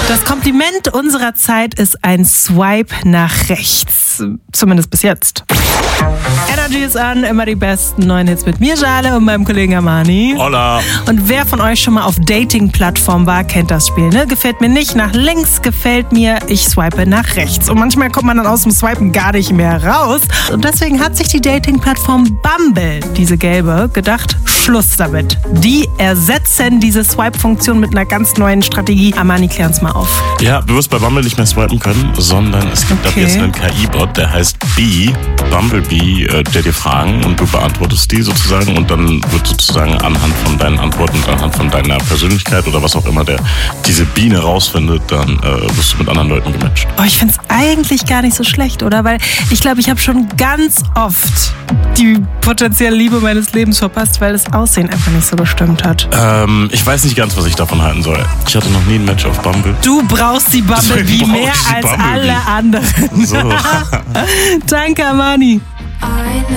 Das Kompliment unserer Zeit ist ein Swipe nach rechts. Zumindest bis jetzt. Energy ist an, immer die besten neuen Hits mit mir, Jale, und meinem Kollegen Amani. Hola. Und wer von euch schon mal auf Dating-Plattformen war, kennt das Spiel, ne? Gefällt mir nicht nach links, gefällt mir, ich swipe nach rechts. Und manchmal kommt man dann aus dem Swipen gar nicht mehr raus. Und deswegen hat sich die Dating-Plattform Bumble, diese gelbe, gedacht, Schluss damit. Die ersetzen diese Swipe-Funktion mit einer ganz neuen Strategie. Amani, klär uns mal auf. Ja, du wirst bei Bumble nicht mehr swipen können, sondern es gibt ab jetzt einen KI-Bot, der heißt Bumblebee, der dir Fragen und du beantwortest die sozusagen und dann wird sozusagen anhand von deinen Antworten und anhand von deiner Persönlichkeit oder was auch immer diese Biene rausfindet, dann wirst du mit anderen Leuten gematcht. Oh, ich find's eigentlich gar nicht so schlecht, oder? Weil ich glaube, ich habe schon ganz oft die potenzielle Liebe meines Lebens verpasst, weil das Aussehen einfach nicht so gestimmt hat. Ich weiß nicht ganz, was ich davon halten soll. Ich hatte noch nie ein Match auf Bumble. Du brauchst die Bumblebee mehr als alle anderen. So. Danke, Amani. I know